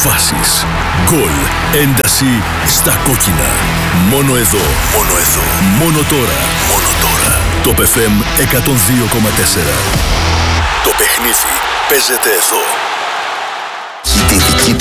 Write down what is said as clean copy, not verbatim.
Φάσεις, γκολ, ένταση στα κόκκινα. Μόνο εδώ, μόνο τώρα. Το FM 102,4. Το παιχνίδι παίζεται εδώ. Τη